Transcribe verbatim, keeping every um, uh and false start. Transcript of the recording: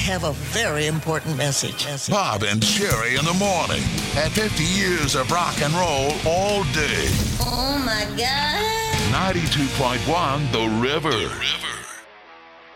have a very important message. Bob and Sherry in the morning at fifty years of rock and roll all day. Oh, my God. ninety-two point one The River. The River.